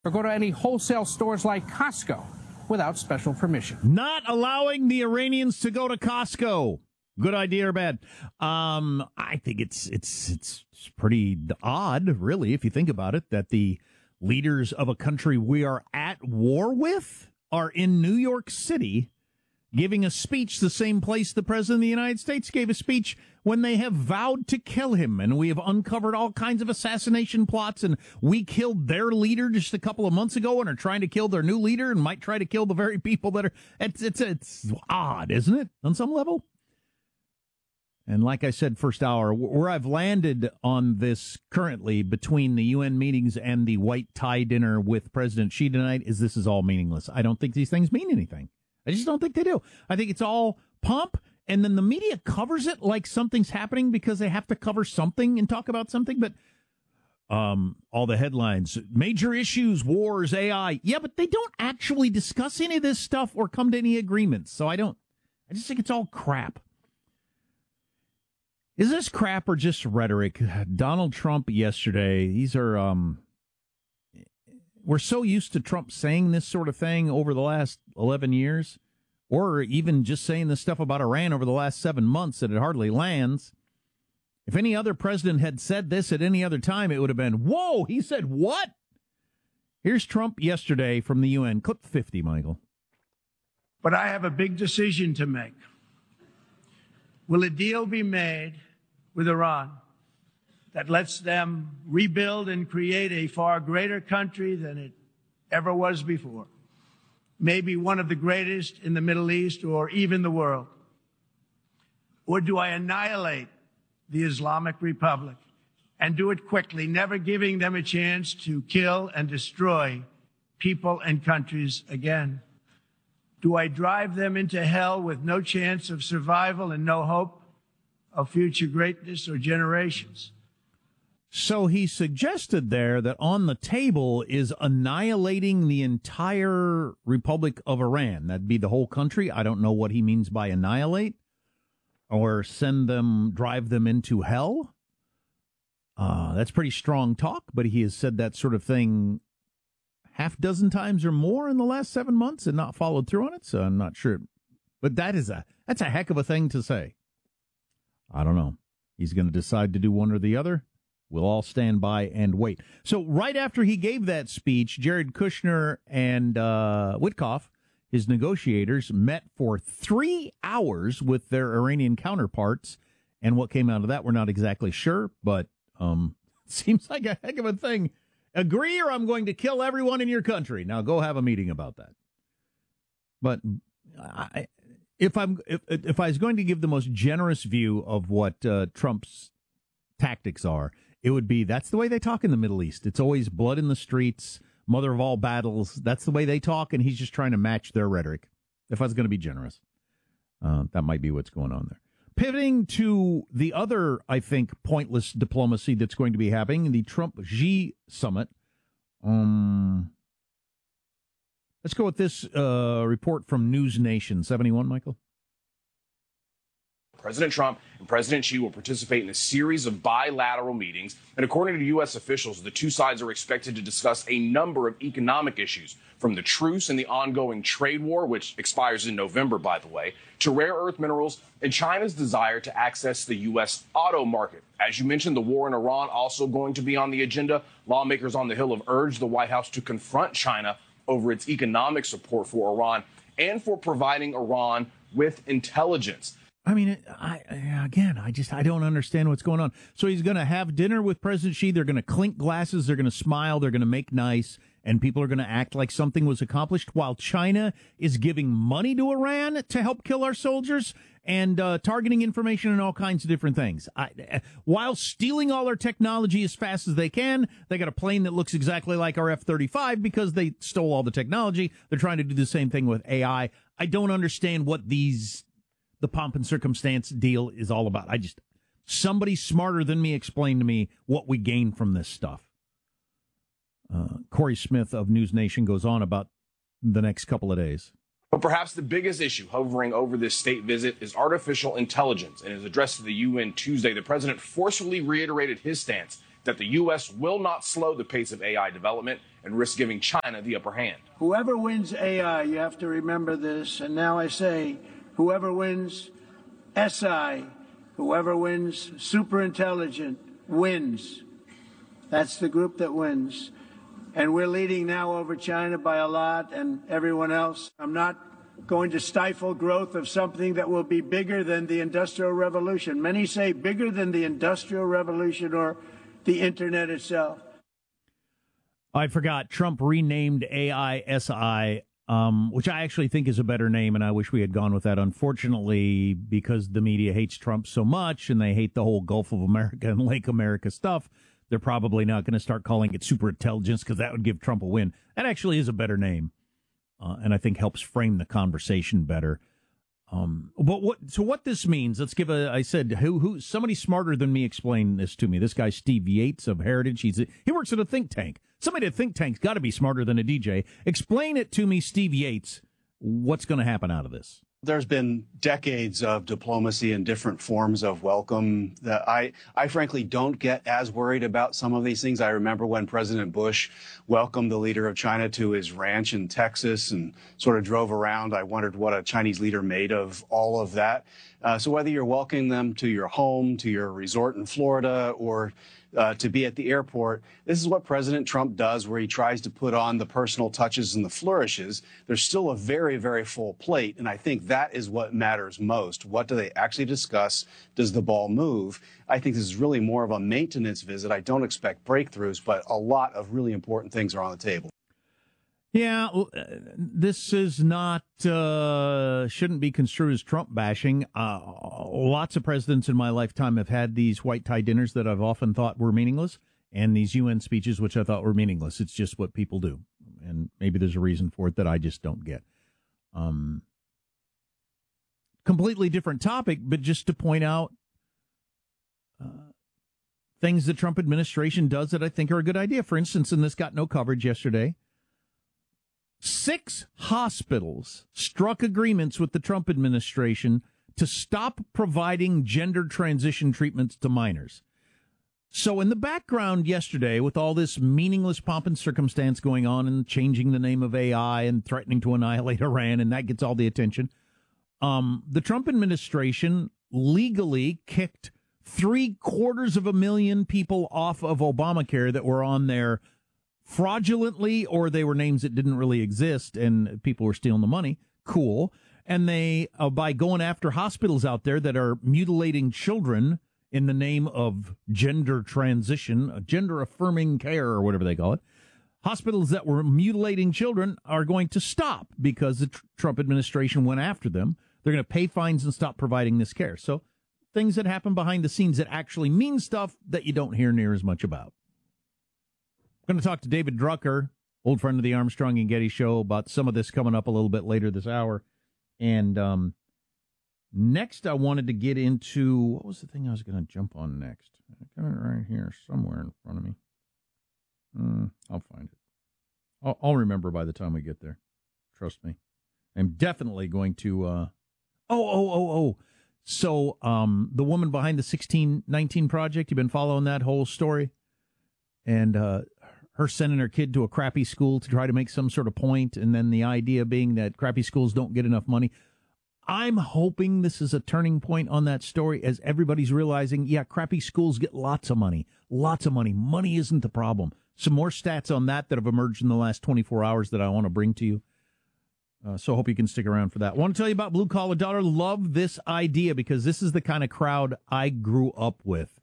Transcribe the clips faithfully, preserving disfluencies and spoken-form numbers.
or go to any wholesale stores like Costco without special permission. Not allowing the Iranians to go to Costco. Good idea or bad? Um, I think it's it's it's pretty odd, really, if you think about it, that the leaders of a country we are at war with are in New York City giving a speech, the same place the President of the United States gave a speech when they have vowed to kill him. And we have uncovered all kinds of assassination plots, and we killed their leader just a couple of months ago and are trying to kill their new leader and might try to kill the very people that are... It's, it's, it's odd, isn't it, on some level? And like I said, first hour, where I've landed on this currently between the U N meetings and the white tie dinner with President Xi tonight is this is all meaningless. I don't think these things mean anything. I just don't think they do. I think it's all pomp, and then the media covers it like something's happening because they have to cover something and talk about something. But um, all the headlines, major issues, wars, A I. Yeah, but they don't actually discuss any of this stuff or come to any agreements. So I don't, I just think it's all crap. Is this crap or just rhetoric? Donald Trump yesterday, these are, um, we're so used to Trump saying this sort of thing over the last eleven years, or even just saying this stuff about Iran over the last seven months that it hardly lands. If any other president had said this at any other time, it would have been, whoa, he said what? Here's Trump yesterday from the U N. Clip fifty, Michael. But I have a big decision to make. Will a deal be made with Iran that lets them rebuild and create a far greater country than it ever was before? Maybe one of the greatest in the Middle East or even the world? Or do I annihilate the Islamic Republic and do it quickly, never giving them a chance to kill and destroy people and countries again? Do I drive them into hell with no chance of survival and no hope of future greatness or generations? So he suggested there that on the table is annihilating the entire Republic of Iran. That'd be the whole country. I don't know what he means by annihilate, or send them, drive them into hell. Uh, that's pretty strong talk, but he has said that sort of thing half dozen times or more in the last seven months and not followed through on it, so I'm not sure. But that is a that's a heck of a thing to say. I don't know. He's going to decide to do one or the other. We'll all stand by and wait. So right after he gave that speech, Jared Kushner and uh, Witkoff, his negotiators, met for three hours with their Iranian counterparts. And what came out of that, we're not exactly sure, but um, it seems like a heck of a thing. Agree or I'm going to kill everyone in your country. Now go have a meeting about that. But I, if I'm if, if I was going to give the most generous view of what uh, Trump's tactics are, it would be that's the way they talk in the Middle East. It's always blood in the streets, mother of all battles. That's the way they talk, and he's just trying to match their rhetoric. If I was going to be generous, uh, that might be what's going on there. Pivoting to the other, I think, pointless diplomacy that's going to be happening, the Trump-Xi summit. Um, let's go with this uh, report from News Nation. seventy-one, Michael? President Trump and President Xi will participate in a series of bilateral meetings, and according to U S officials, the two sides are expected to discuss a number of economic issues, from the truce and the ongoing trade war, which expires in November, by the way, to rare earth minerals and China's desire to access the U S auto market. As you mentioned, the war in Iran also going to be on the agenda. Lawmakers on the Hill have urged the White House to confront China over its economic support for Iran and for providing Iran with intelligence. I mean, I, again, I just, I don't understand what's going on. So he's going to have dinner with President Xi. They're going to clink glasses. They're going to smile. They're going to make nice. And people are going to act like something was accomplished while China is giving money to Iran to help kill our soldiers and uh, targeting information and all kinds of different things. I, while stealing all our technology as fast as they can, they got a plane that looks exactly like our F thirty-five because they stole all the technology. They're trying to do the same thing with A I. I don't understand what these... the pomp and circumstance deal is all about. I just, somebody smarter than me explain to me what we gain from this stuff. Uh, Corey Smith of News Nation goes on about the next couple of days. But perhaps the biggest issue hovering over this state visit is artificial intelligence. In his address to the U N Tuesday, the president forcefully reiterated his stance that the U S will not slow the pace of A I development and risk giving China the upper hand. Whoever wins A I, you have to remember this, and now I say, whoever wins S I, whoever wins superintelligent, wins. That's the group that wins. And we're leading now over China by a lot and everyone else. I'm not going to stifle growth of something that will be bigger than the Industrial Revolution. Many say bigger than the Industrial Revolution or the Internet itself. I forgot. Trump renamed A I S I, um, which I actually think is a better name, and I wish we had gone with that. Unfortunately, because the media hates Trump so much and they hate the whole Gulf of America and Lake America stuff, they're probably not going to start calling it superintelligence because that would give Trump a win. That actually is a better name, uh, and I think helps frame the conversation better. Um, but what? So what this means? Let's give a. I said who? Who? Somebody smarter than me explain this to me. This guy Steve Yates of Heritage. He's a, he works at a think tank. Somebody at a think tank's got to be smarter than a D J. Explain it to me, Steve Yates. What's going to happen out of this? There's been decades of diplomacy and different forms of welcome that I, I frankly don't get as worried about some of these things. I remember when President Bush welcomed the leader of China to his ranch in Texas and sort of drove around. I wondered what a Chinese leader made of all of that. Uh, so whether you're welcoming them to your home, to your resort in Florida, or Uh, to be at the airport. This is what President Trump does, where he tries to put on the personal touches and the flourishes. There's still a very, very full plate, and I think that is what matters most. What do they actually discuss? Does the ball move? I think this is really more of a maintenance visit. I don't expect breakthroughs, but a lot of really important things are on the table. Yeah, this is not, uh, shouldn't be construed as Trump bashing. Uh, lots of presidents in my lifetime have had these white tie dinners that I've often thought were meaningless, and these U N speeches, which I thought were meaningless. It's just what people do. And maybe there's a reason for it that I just don't get. Um, completely different topic, but just to point out uh, things the Trump administration does that I think are a good idea. For instance, and this got no coverage yesterday, six hospitals struck agreements with the Trump administration to stop providing gender transition treatments to minors. So in the background yesterday, with all this meaningless pomp and circumstance going on and changing the name of A I and threatening to annihilate Iran, and that gets all the attention, um, the Trump administration legally kicked three quarters of a million people off of Obamacare that were on there fraudulently, or they were names that didn't really exist and people were stealing the money. Cool. And they, uh, by going after hospitals out there that are mutilating children in the name of gender transition, gender affirming care, or whatever they call it, hospitals that were mutilating children are going to stop because the tr- Trump administration went after them. They're going to pay fines and stop providing this care. So things that happen behind the scenes that actually mean stuff that you don't hear near as much about. I'm going to talk to David Drucker, old friend of the Armstrong and Getty show, about some of this coming up a little bit later this hour. And um, next, I wanted to get into, what was the thing I was going to jump on next? I got it right here somewhere in front of me. Mm, I'll find it. I'll, I'll remember by the time we get there. Trust me. I'm definitely going to, uh, oh, oh, oh, oh. So um, the woman behind the sixteen nineteen Project, you've been following that whole story? And uh, her sending her kid to a crappy school to try to make some sort of point, and then the idea being that crappy schools don't get enough money. I'm hoping this is a turning point on that story as everybody's realizing, yeah, crappy schools get lots of money. Lots of money. Money isn't the problem. Some more stats on that that have emerged in the last twenty-four hours that I want to bring to you. Uh, so I hope you can stick around for that. I want to tell you about Blue Collar Dollar. Love this idea because this is the kind of crowd I grew up with.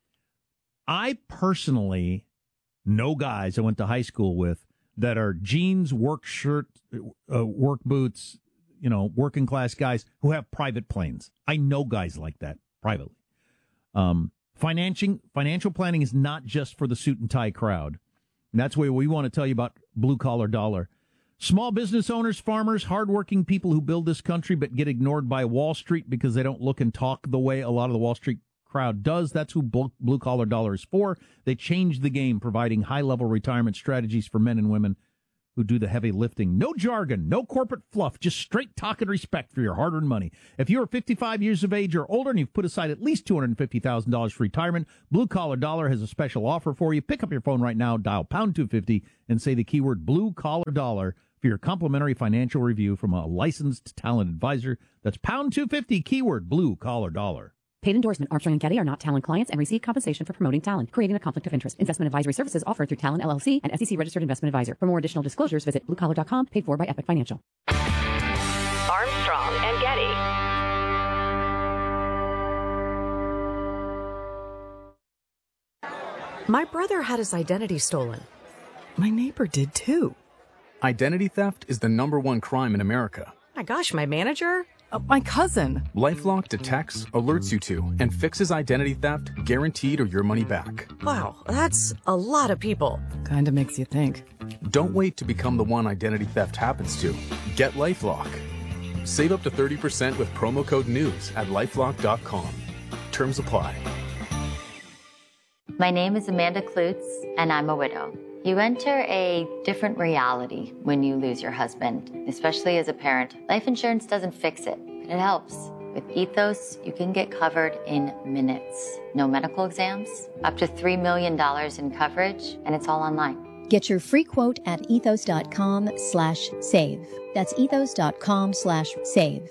I personally know guys I went to high school with that are jeans, work shirt, uh, work boots, you know, working class guys who have private planes. I know guys like that privately. Um, financing, financial planning is not just for the suit and tie crowd. And that's why we want to tell you about Blue Collar Dollar. Small business owners, farmers, hardworking people who build this country but get ignored by Wall Street because they don't look and talk the way a lot of the Wall Street crowd does. That's who Blue Collar Dollar is for. They change the game, providing high-level retirement strategies for men and women who do the heavy lifting. No jargon, no corporate fluff, just straight talk and respect for your hard-earned money. If you're fifty-five years of age or older and you've put aside at least two hundred fifty thousand dollars for retirement, Blue Collar Dollar has a special offer for you. Pick up your phone right now, dial pound two fifty, and say the keyword Blue Collar Dollar for your complimentary financial review from a licensed talent advisor. That's pound two fifty, keyword Blue Collar Dollar. Paid endorsement. Armstrong and Getty are not Talent clients and receive compensation for promoting Talent, creating a conflict of interest. Investment advisory services offered through Talent L L C, an S E C registered investment advisor. For more additional disclosures, visit blue collar dot com, paid for by Epic Financial. Armstrong and Getty. My brother had his identity stolen. My neighbor did too. Identity theft is the number one crime in America. My gosh, my manager? Uh, my cousin. LifeLock detects, alerts you to, and fixes identity theft, guaranteed or your money back. Wow, that's a lot of people. Kinda makes you think. Don't wait to become the one identity theft happens to. Get LifeLock. Save up to thirty percent with promo code NEWS at lifelock dot com. Terms apply. My name is Amanda Klutz, and I'm a widow. You enter a different reality when you lose your husband, especially as a parent. Life insurance doesn't fix it, but it helps. With Ethos, you can get covered in minutes. No medical exams, up to three million dollars in coverage, and it's all online. Get your free quote at ethos dot com slash save. That's ethos dot com slash save.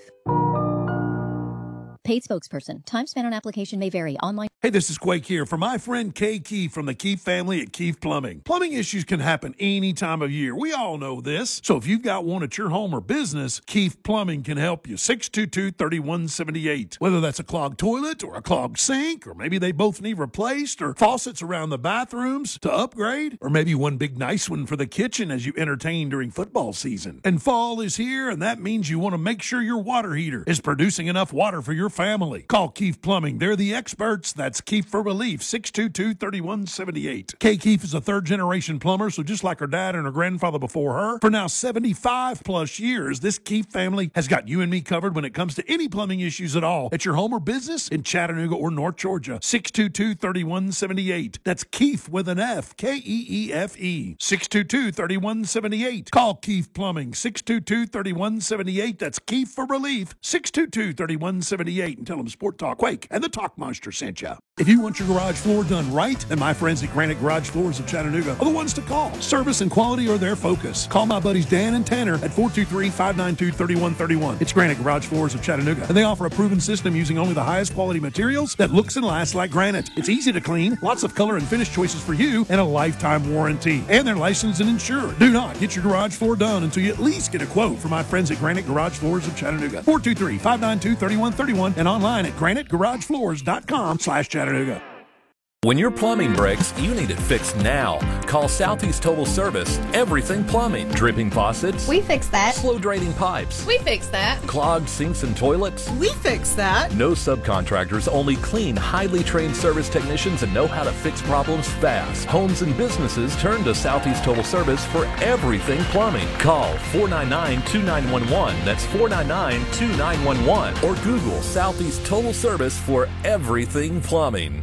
Paid spokesperson. Time spent on application may vary. Online. Hey, this is Quake here for my friend Kay Keefe from the Keefe family at Keefe Plumbing. Plumbing issues can happen any time of year. We all know this. So if you've got one at your home or business, Keefe Plumbing can help you. six two two, three one seven eight. Whether that's a clogged toilet or a clogged sink, or maybe they both need replaced, or faucets around the bathrooms to upgrade, or maybe one big nice one for the kitchen as you entertain during football season. And fall is here, and that means you want to make sure your water heater is producing enough water for your family. Call Keefe Plumbing. They're the experts. That's Keefe for Relief, six two two, three one seven eight. Kay Keefe is a third-generation plumber, so just like her dad and her grandfather before her, for now seventy-five plus years, this Keefe family has got you and me covered when it comes to any plumbing issues at all at your home or business in Chattanooga or North Georgia. six two two, three one seven eight. That's Keefe with an F, K E E F E. six two two, three one seven eight. Call Keefe Plumbing, six two two, three one seven eight. That's Keefe for Relief, six two two, three one seven eight. And tell them Sport Talk Quake and the Talk Monster sent you. If you want your garage floor done right, then my friends at Granite Garage Floors of Chattanooga are the ones to call. Service and quality are their focus. Call my buddies Dan and Tanner at four two three, five nine two, three one three one. It's Granite Garage Floors of Chattanooga, and they offer a proven system using only the highest quality materials that looks and lasts like granite. It's easy to clean, lots of color and finish choices for you, and a lifetime warranty. And they're licensed and insured. Do not get your garage floor done until you at least get a quote from my friends at Granite Garage Floors of Chattanooga. four two three, five nine two, three one three one and online at granite garage floors dot com slash Chattanooga. When your plumbing breaks, you need it fixed now. Call Southeast Total Service. Everything plumbing. Dripping faucets. We fix that. Slow draining pipes. We fix that. Clogged sinks and toilets. We fix that. No subcontractors, only clean, highly trained service technicians that know how to fix problems fast. Homes and businesses turn to Southeast Total Service for everything plumbing. Call four nine nine, two nine one one. That's four nine nine, two nine one one. Or Google Southeast Total Service for everything plumbing.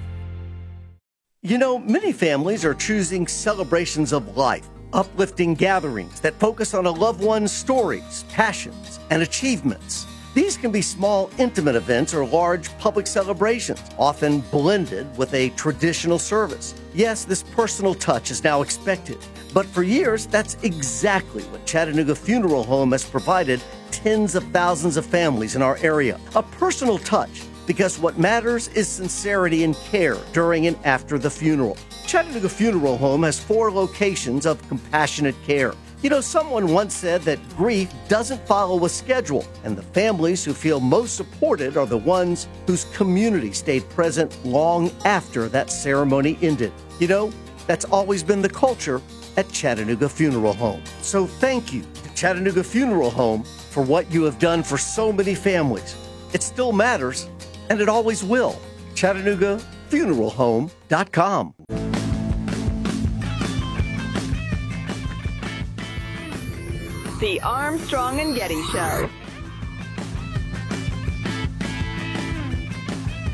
You know, many families are choosing celebrations of life, uplifting gatherings that focus on a loved one's stories, passions, and achievements. These can be small, intimate events or large public celebrations, often blended with a traditional service. Yes, this personal touch is now expected, but for years, that's exactly what Chattanooga Funeral Home has provided tens of thousands of families in our area. A personal touch. Because what matters is sincerity and care during and after the funeral. Chattanooga Funeral Home has four locations of compassionate care. You know, someone once said that grief doesn't follow a schedule, and the families who feel most supported are the ones whose community stayed present long after that ceremony ended. You know, that's always been the culture at Chattanooga Funeral Home. So thank you to Chattanooga Funeral Home for what you have done for so many families. It still matters. And it always will. Chattanooga Funeral Home dot com. The Armstrong and Getty Show.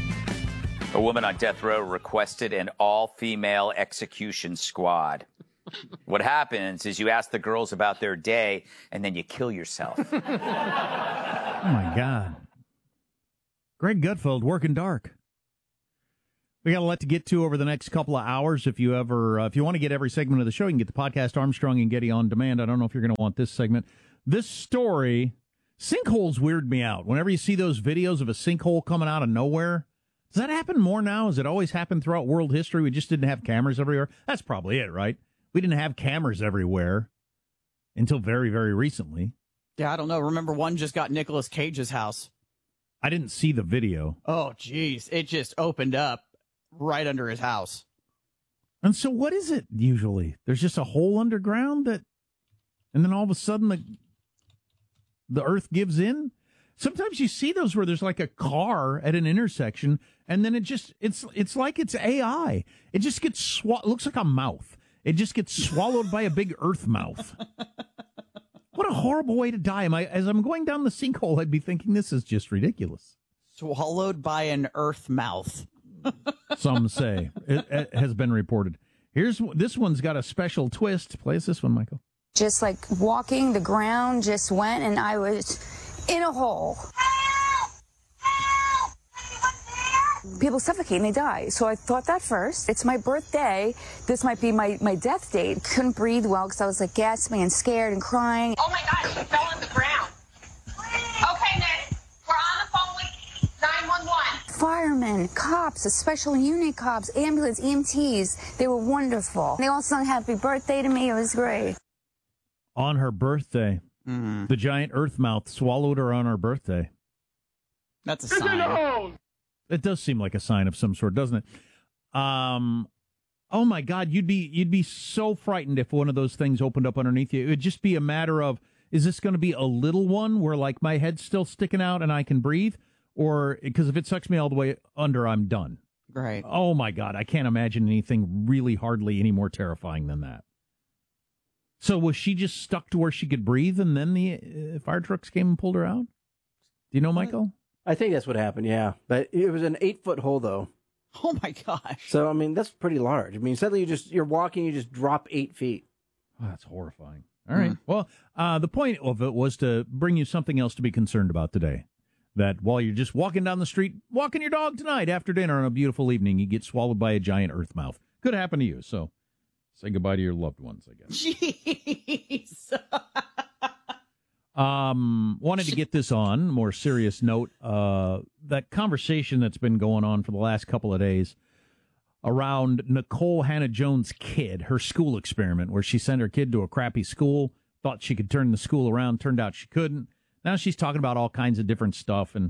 A woman on death row requested an all-female execution squad. What happens is you ask the girls about their day, and then you kill yourself. Oh, my God. Greg Gutfeld, working dark. We got a lot to get to over the next couple of hours. If you ever, uh, if you want to get every segment of the show, you can get the podcast Armstrong and Getty on demand. I don't know if you're going to want this segment. This story, sinkholes weird me out. Whenever you see those videos of a sinkhole coming out of nowhere, does that happen more now? Has it always happened throughout world history? We just didn't have cameras everywhere. That's probably it, right? We didn't have cameras everywhere until very, very recently. Yeah, I don't know. Remember, one just got Nicolas Cage's house. I didn't see the video. Oh, geez. It just opened up right under his house. And so what is it usually? There's just a hole underground that, and then all of a sudden the the earth gives in? Sometimes you see those where there's like a car at an intersection, and then it just, it's it's like it's A I. It just gets, swa- it looks like a mouth. It just gets swallowed by a big earth mouth. What a horrible way to die. Am I, as I'm going down the sinkhole, I'd be thinking this is just ridiculous. Swallowed by an earth mouth. Some say. It, it has been reported. Here's, this one's got a special twist. Play us this one, Michael. Just like walking, the ground just went, and I was in a hole. People suffocate and they die. So I thought that first. It's my birthday. This might be my, my death date. Couldn't breathe well because I was like gasping and scared and crying. Oh my God, she fell on the ground. Okay, Ned, we're on the phone with nine one one. Firemen, cops, a special unit cops, ambulance, E M Ts. They were wonderful. They all sung happy birthday to me. It was great. On her birthday, mm-hmm. the giant earth mouth swallowed her on her birthday. That's a sign. It does seem like a sign of some sort, doesn't it? Um, oh my God, you'd be you'd be so frightened if one of those things opened up underneath you. It would just be a matter of, is this going to be a little one where like my head's still sticking out and I can breathe, or because if it sucks me all the way under, I'm done. Right. Oh my God, I can't imagine anything really hardly any more terrifying than that. So was she just stuck to where she could breathe, and then the uh, fire trucks came and pulled her out? Do you know, Michael? I think that's what happened, yeah. But it was an eight-foot hole, though. Oh, my gosh. So, I mean, that's pretty large. I mean, suddenly you just, you're walking, you just drop eight feet. Oh, that's horrifying. All right. Mm. Well, uh, the point of it was to bring you something else to be concerned about today. That while you're just walking down the street, walking your dog tonight after dinner on a beautiful evening, you get swallowed by a giant earth mouth. Could happen to you, so say goodbye to your loved ones, I guess. Jeez. Um, wanted to get this on, more serious note, uh, that conversation that's been going on for the last couple of days around Nicole Hannah-Jones' kid, her school experiment, where she sent her kid to a crappy school, thought she could turn the school around, turned out she couldn't. Now she's talking about all kinds of different stuff, and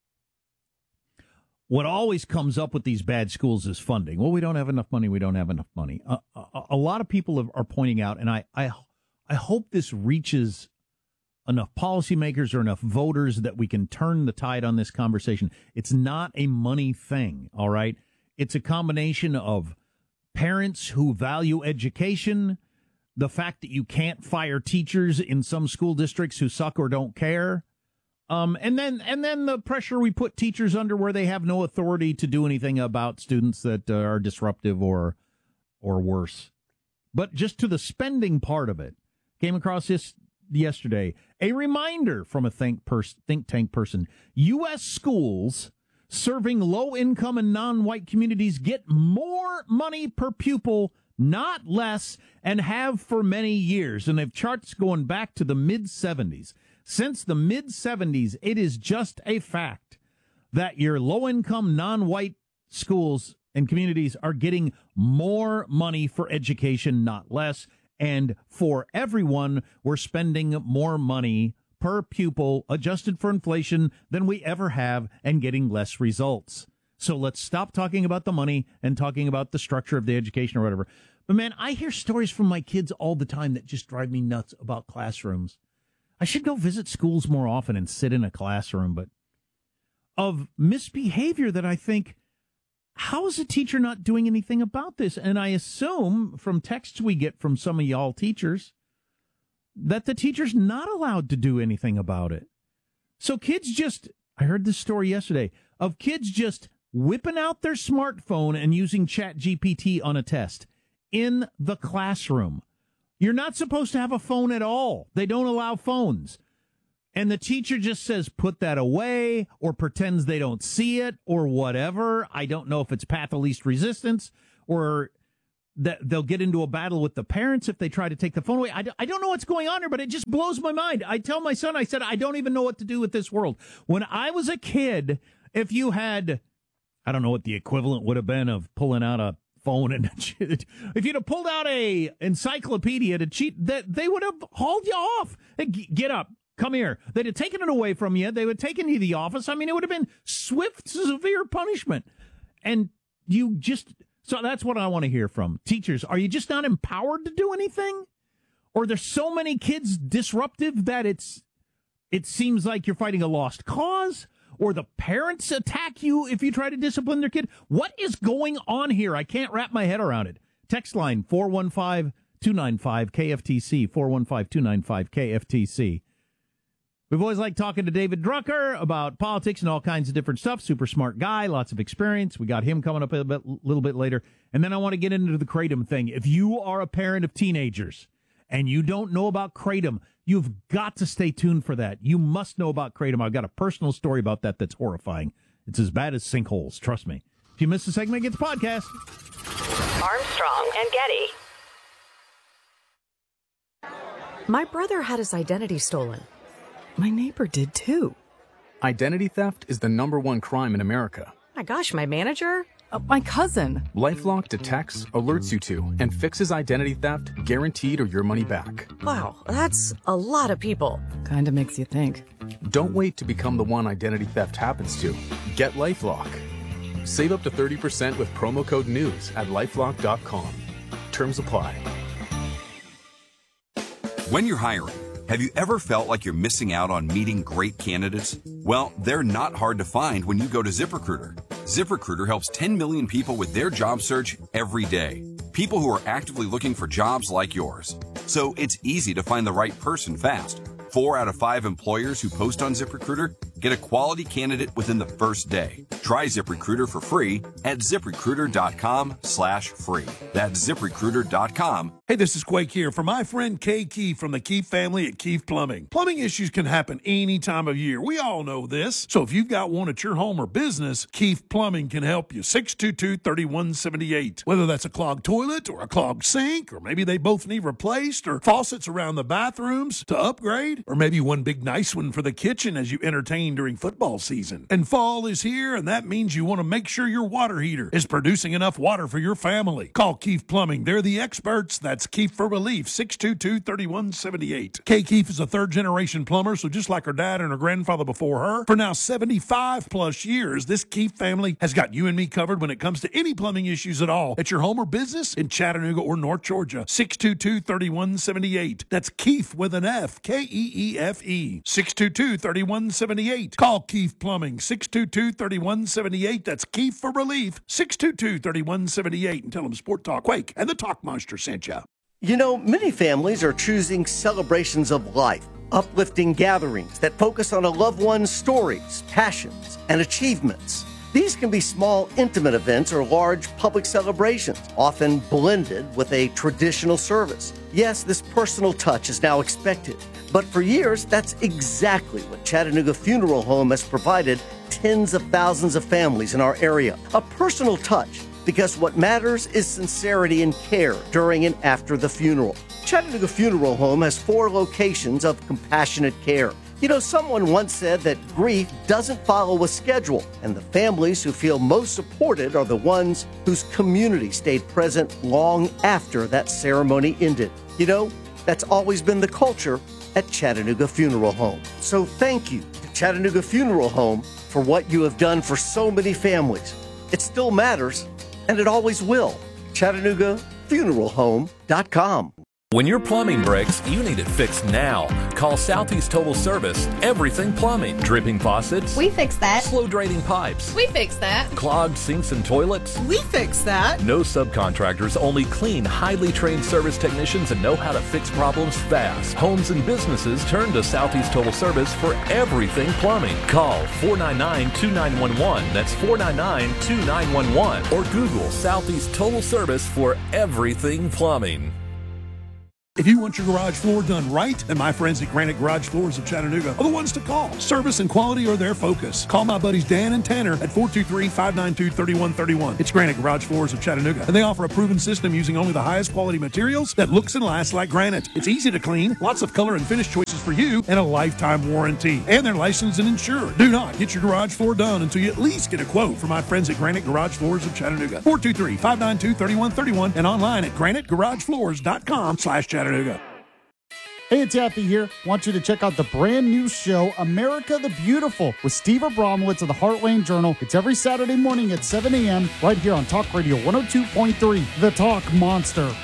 what always comes up with these bad schools is funding. Well, we don't have enough money, we don't have enough money. Uh, a, a lot of people have, are pointing out, and I, I, I hope this reaches enough policymakers or enough voters that we can turn the tide on this conversation. It's not a money thing, all right? It's a combination of parents who value education, the fact that you can't fire teachers in some school districts who suck or don't care, um, and then and then the pressure we put teachers under where they have no authority to do anything about students that uh, are disruptive or or worse. But just to the spending part of it, came across this yesterday, a reminder from a think, pers- think tank person. U S schools serving low-income and non-white communities get more money per pupil, not less, and have for many years. And they have charts going back to the mid-seventies. Since the mid-seventies, it is just a fact that your low-income, non-white schools and communities are getting more money for education, not less. And for everyone, we're spending more money per pupil, adjusted for inflation, than we ever have, and getting less results. So let's stop talking about the money and talking about the structure of the education or whatever. But, man, I hear stories from my kids all the time that just drive me nuts about classrooms. I should go visit schools more often and sit in a classroom, but of misbehavior that I think, how is a teacher not doing anything about this? And I assume from texts we get from some of y'all teachers that the teacher's not allowed to do anything about it. So kids just, I heard this story yesterday, of kids just whipping out their smartphone and using Chat G P T on a test in the classroom. You're not supposed to have a phone at all. They don't allow phones. And the teacher just says, put that away, or pretends they don't see it, or whatever. I don't know if it's path of least resistance, or that they'll get into a battle with the parents if they try to take the phone away. I, I don't know what's going on here, but it just blows my mind. I tell my son, I said, I don't even know what to do with this world. When I was a kid, if you had, I don't know what the equivalent would have been of pulling out a phone and if you'd have pulled out a encyclopedia to cheat, that they would have hauled you off. Hey, get up. Come here. They'd have taken it away from you. They would have taken you to the office. I mean, it would have been swift, severe punishment. And you just, so that's what I want to hear from teachers. Are you just not empowered to do anything? Or there's so many kids disruptive that it's, it seems like you're fighting a lost cause? Or the parents attack you if you try to discipline their kid? What is going on here? I can't wrap my head around it. Text line four one five, two nine five, K F T C, four one five, two nine five, K F T C. We've always liked talking to David Drucker about politics and all kinds of different stuff. Super smart guy, lots of experience. We got him coming up a bit, little bit later. And then I want to get into the Kratom thing. If you are a parent of teenagers and you don't know about Kratom, you've got to stay tuned for that. You must know about Kratom. I've got a personal story about that that's horrifying. It's as bad as sinkholes, trust me. If you missed a segment, get the podcast. Armstrong and Getty. My brother had his identity stolen. My neighbor did too. Identity theft is the number one crime in America. My gosh, my manager? Uh, my cousin. LifeLock detects, alerts you to, and fixes identity theft, guaranteed or your money back. Wow, that's a lot of people. Kinda makes you think. Don't wait to become the one identity theft happens to. Get LifeLock. Save up to thirty percent with promo code NEWS at lifelock dot com. Terms apply. When you're hiring, have you ever felt like you're missing out on meeting great candidates? Well, they're not hard to find when you go to ZipRecruiter. ZipRecruiter helps ten million people with their job search every day. People who are actively looking for jobs like yours. So it's easy to find the right person fast. Four out of five employers who post on ZipRecruiter get a quality candidate within the first day. Try ZipRecruiter for free at ZipRecruiter.com slash free. That's ZipRecruiter.com. Hey, this is Quake here for my friend Kay Keefe from the Keefe family at Keefe Plumbing. Plumbing issues can happen any time of year. We all know this. So if you've got one at your home or business, Keefe Plumbing can help you. six two two, three one seven eight. Whether that's a clogged toilet or a clogged sink, or maybe they both need replaced, or faucets around the bathrooms to upgrade, or maybe one big nice one for the kitchen as you entertain during football season. And fall is here, and that means you want to make sure your water heater is producing enough water for your family. Call Keefe Plumbing. They're the experts. That's Keefe for Relief, six two two, three one seven eight. Kay Keefe is a third-generation plumber, so just like her dad and her grandfather before her, for now seventy-five plus years, this Keefe family has got you and me covered when it comes to any plumbing issues at all at your home or business in Chattanooga or North Georgia. six two two, three one seven eight. That's Keefe with an F, K E E F E. six two two, three one seven eight. Call Keefe Plumbing, six two two, three one seven eight. That's Keefe for Relief, six two two, three one seven eight. And tell them Sport Talk Quake and the Talk Monster sent you. You know, many families are choosing celebrations of life, uplifting gatherings that focus on a loved one's stories, passions, and achievements. These can be small, intimate events or large public celebrations, often blended with a traditional service. Yes, this personal touch is now expected, but for years, that's exactly what Chattanooga Funeral Home has provided tens of thousands of families in our area. A personal touch, because what matters is sincerity and care during and after the funeral. Chattanooga Funeral Home has four locations of compassionate care. You know, someone once said that grief doesn't follow a schedule, and the families who feel most supported are the ones whose community stayed present long after that ceremony ended. You know, that's always been the culture at Chattanooga Funeral Home. So thank you to Chattanooga Funeral Home for what you have done for so many families. It still matters, and it always will. Chattanooga Funeral Home dot com. When your plumbing breaks, you need it fixed now. Call Southeast Total Service. Everything plumbing. Dripping faucets. We fix that. Slow draining pipes. We fix that. Clogged sinks and toilets. We fix that. No subcontractors, only clean, highly trained service technicians and know how to fix problems fast. Homes and businesses turn to Southeast Total Service for everything plumbing. Call four nine nine, two nine one one. That's four nine nine, two nine one one. Or Google Southeast Total Service for everything plumbing. If you want your garage floor done right, then my friends at Granite Garage Floors of Chattanooga are the ones to call. Service and quality are their focus. Call my buddies Dan and Tanner at four two three, five nine two, three one three one. It's Granite Garage Floors of Chattanooga, and they offer a proven system using only the highest quality materials that looks and lasts like granite. It's easy to clean, lots of color and finish choices for you, and a lifetime warranty. And they're licensed and insured. Do not get your garage floor done until you at least get a quote from my friends at Granite Garage Floors of Chattanooga. four two three, five nine two, three one three one and online at granite garage floors dot com slash Chattanooga. Hey, it's Yappy here. Want you to check out the brand new show, America the Beautiful, with Steve Abramowitz of the Heartland Journal. It's every Saturday morning at seven a.m. right here on Talk Radio one oh two point three, The Talk Monster.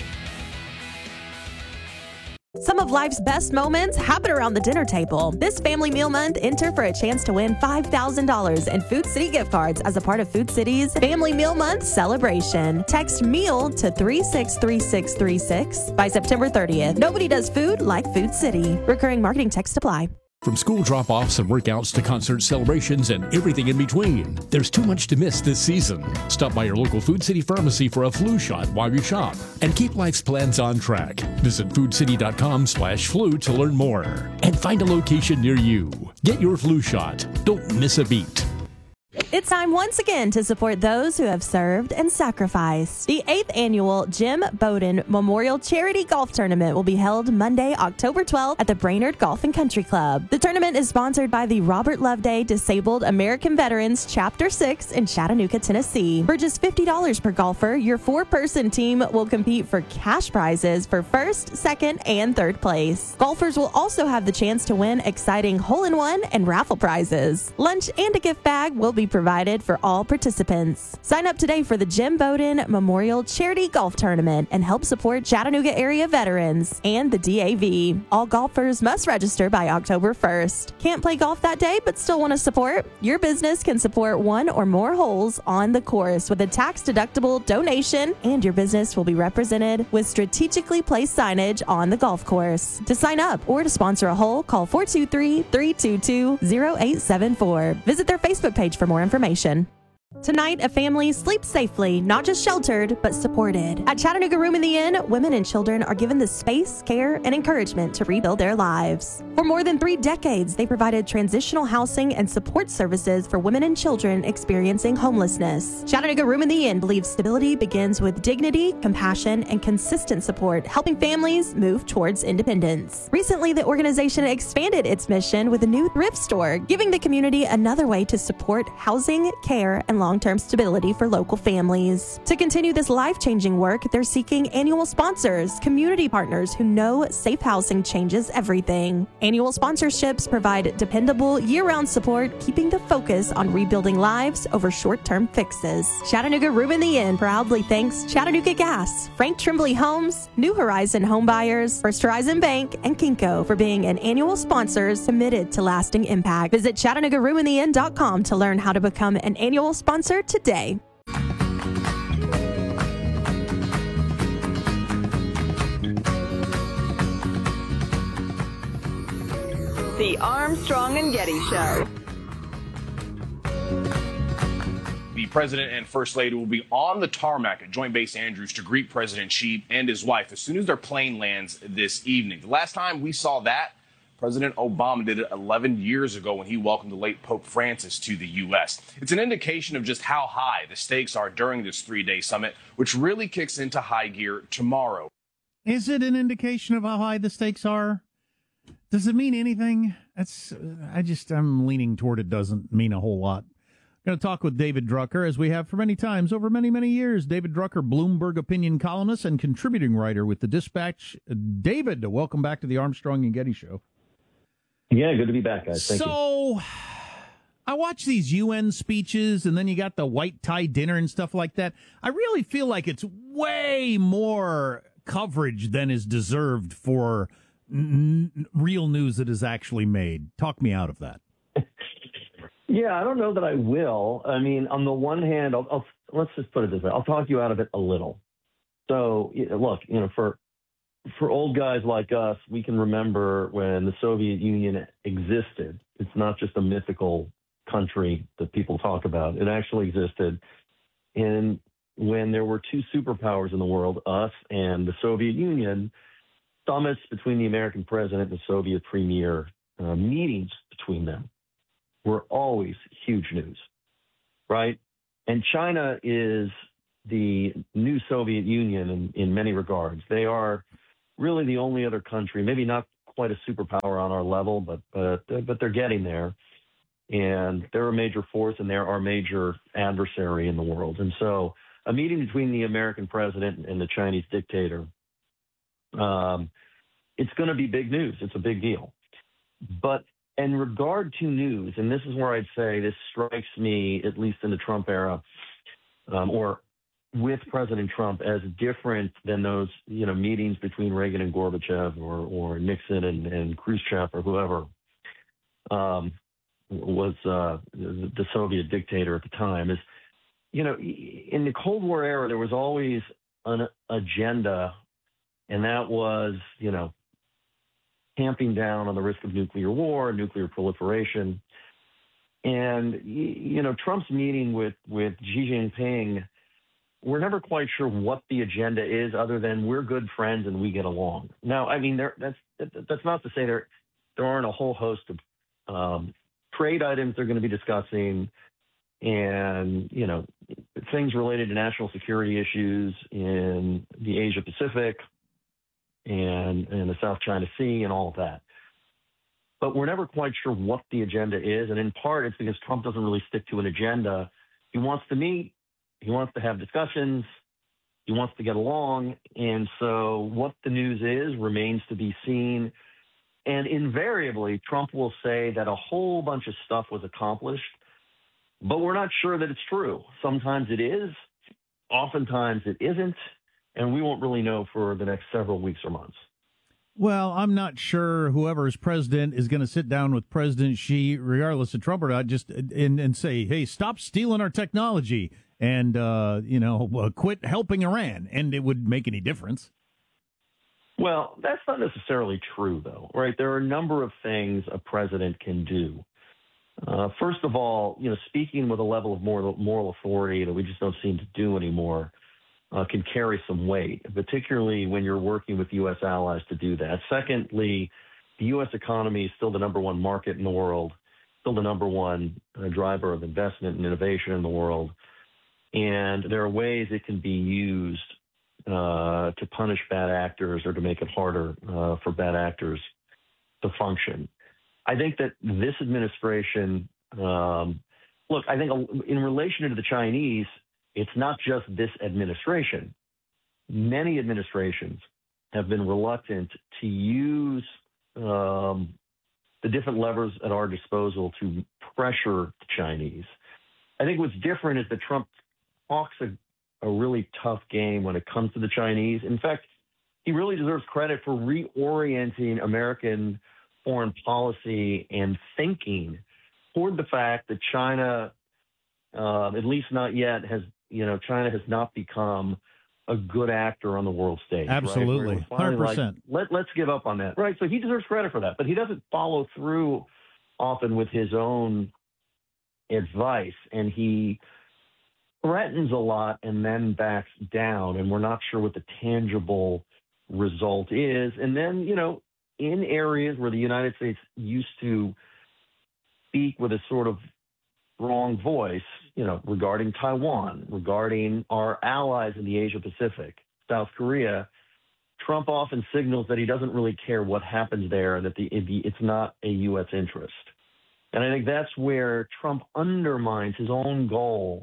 Some of life's best moments happen around the dinner table. This Family Meal Month, enter for a chance to win five thousand dollars in Food City gift cards as a part of Food City's Family Meal Month celebration. Text MEAL to three six three six three six by September thirtieth. Nobody does food like Food City. Recurring marketing text apply. From school drop-offs and workouts to concert celebrations and everything in between, there's too much to miss this season. Stop by your local Food City pharmacy for a flu shot while you shop and keep life's plans on track. Visit food city dot com slash flu to learn more and find a location near you. Get your flu shot. Don't miss a beat. It's time once again to support those who have served and sacrificed. The eighth annual Jim Bowden Memorial Charity Golf Tournament will be held Monday, October twelfth at the Brainerd Golf and Country Club. The tournament is sponsored by the Robert Loveday Disabled American Veterans Chapter six in Chattanooga, Tennessee. For just fifty dollars per golfer, your four-person team will compete for cash prizes for first, second, and third place. Golfers will also have the chance to win exciting hole-in-one and raffle prizes. Lunch and a gift bag will be provided for all participants. Sign up today for the Jim Bowden Memorial Charity Golf Tournament and help support Chattanooga area veterans and the D A V. All golfers must register by October first. Can't play golf that day but still want to support? Your business can support one or more holes on the course with a tax-deductible donation, and your business will be represented with strategically placed signage on the golf course. To sign up or to sponsor a hole, call four two three, three two two, zero eight seven four. Visit their Facebook page for more information. Tonight, a family sleeps safely, not just sheltered, but supported. At Chattanooga Room in the Inn, women and children are given the space, care, and encouragement to rebuild their lives. For more than three decades, they provided transitional housing and support services for women and children experiencing homelessness. Chattanooga Room in the Inn believes stability begins with dignity, compassion, and consistent support, helping families move towards independence. Recently, the organization expanded its mission with a new thrift store, giving the community another way to support housing, care, and long-term stability for local families. To continue this life-changing work, they're seeking annual sponsors, community partners who know safe housing changes everything. Annual sponsorships provide dependable year-round support, keeping the focus on rebuilding lives over short-term fixes. Chattanooga Room in the Inn proudly thanks Chattanooga Gas, Frank Trimbley Homes, New Horizon Home Buyers, First Horizon Bank, and Kinko for being an annual sponsors committed to lasting impact. Visit Chattanooga Room in the Inn dot com to learn how to become an annual sponsor Sponsor today. The Armstrong and Getty Show. The President and First Lady will be on the tarmac at Joint Base Andrews to greet President Xi and his wife as soon as their plane lands this evening. The last time we saw that, President Obama did it eleven years ago when he welcomed the late Pope Francis to the U S. It's an indication of just how high the stakes are during this three-day summit, which really kicks into high gear tomorrow. Is it an indication of how high the stakes are? Does it mean anything? That's, I just, I'm leaning toward it doesn't mean a whole lot. I'm going to talk with David Drucker, as we have for many times over many, many years. David Drucker, Bloomberg opinion columnist and contributing writer with the Dispatch. David, welcome back to the Armstrong and Getty Show. Yeah, good to be back, guys. Thank so, you. I watch these U N speeches, and then you got the white tie dinner and stuff like that. I really feel like it's way more coverage than is deserved for n- n- real news that is actually made. Talk me out of that. Yeah, I don't know that I will. I mean, on the one hand, I'll, I'll, let's just put it this way. I'll talk you out of it a little. So, look, you know, for for old guys like us, we can remember when the Soviet Union existed. It's not just a mythical country that people talk about. It actually existed. And when there were two superpowers in the world, us and the Soviet Union, summits between the American president and the Soviet premier, uh, meetings between them, were always huge news, right? And China is the new Soviet Union in, in many regards. They are really the only other country, maybe not quite a superpower on our level, but but but they're getting there. And they're a major force, and they're our major adversary in the world. And so a meeting between the American president and the Chinese dictator, um, it's going to be big news. It's a big deal. But in regard to news, and this is where I'd say this strikes me, at least in the Trump era, um, or with President Trump, as different than those, you know, meetings between Reagan and Gorbachev, or or Nixon and, and Khrushchev, or whoever um, was uh, the Soviet dictator at the time, is, you know, in the Cold War era, there was always an agenda, and that was, you know, tamping down on the risk of nuclear war, nuclear proliferation. And, you know, Trump's meeting with, with Xi Jinping, we're never quite sure what the agenda is, other than we're good friends and we get along. Now, I mean, there, that's that's not to say there there aren't a whole host of um, trade items they're going to be discussing, and, you know, things related to national security issues in the Asia Pacific and, and the South China Sea and all of that. But we're never quite sure what the agenda is. And in part, it's because Trump doesn't really stick to an agenda. He wants to meet. He wants to have discussions. He wants to get along. And so what the news is remains to be seen. And invariably, Trump will say that a whole bunch of stuff was accomplished, but we're not sure that it's true. Sometimes it is. Oftentimes it isn't. And we won't really know for the next several weeks or months. Well, I'm not sure whoever is president is going to sit down with President Xi, regardless of Trump or not, just and, and say, hey, stop stealing our technology and, uh, you know, uh, quit helping Iran. And it would make any difference. Well, that's not necessarily true, though, right? There are a number of things a president can do. Uh, first of all, you know, speaking with a level of moral, moral authority that we just don't seem to do anymore uh, can carry some weight, particularly when you're working with U S allies to do that. Secondly, the U S economy is still the number one market in the world, still the number one uh, driver of investment and innovation in the world. And there are ways it can be used uh, to punish bad actors or to make it harder uh, for bad actors to function. I think that this administration, um, look, I think in relation to the Chinese, it's not just this administration. Many administrations have been reluctant to use um, the different levers at our disposal to pressure the Chinese. I think what's different is that Trump talks a, a really tough game when it comes to the Chinese. In fact, he really deserves credit for reorienting American foreign policy and thinking toward the fact that China, uh, at least not yet, has, you know, China has not become a good actor on the world stage. Absolutely. Right? one hundred percent. Like, Let, let's give up on that. Right. So he deserves credit for that, but he doesn't follow through often with his own advice, and he threatens a lot and then backs down, and we're not sure what the tangible result is. And then, you know, in areas where the United States used to speak with a sort of strong voice, you know, regarding Taiwan, regarding our allies in the Asia Pacific, South Korea, Trump often signals that he doesn't really care what happens there and that the, it's not a U S interest. And I think that's where Trump undermines his own goal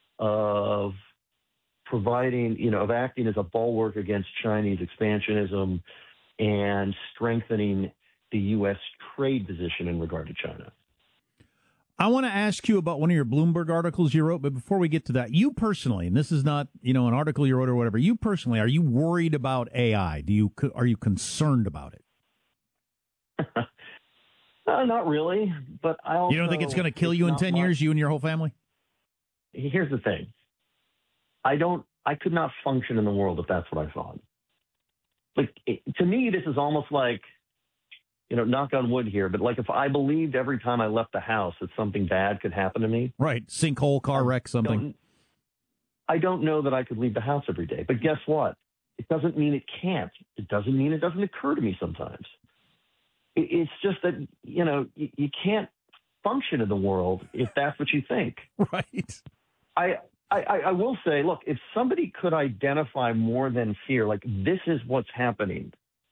of providing, you know, of acting as a bulwark against Chinese expansionism and strengthening the U S trade position in regard to China. I want to ask you about one of your Bloomberg articles you wrote, but before we get to that, you personally, and this is not, you know, an article you wrote or whatever, you personally, are you worried about A I? Do you, are you concerned about it? uh, not really, but I also... You don't think it's going to kill you in ten years, you and your whole family? Here's the thing. I don't, I could not function in the world if that's what I thought. Like, it, to me, this is almost like, you know, knock on wood here, but like if I believed every time I left the house that something bad could happen to me. Right. Sinkhole, car wreck, something. Don't, I don't know that I could leave the house every day. But guess what? It doesn't mean it can't. It doesn't mean it doesn't occur to me sometimes. It, it's just that, you know, you, you can't function in the world if that's what you think. Right. I, I, I will say, look, if somebody could identify more than fear, like this is what's happening,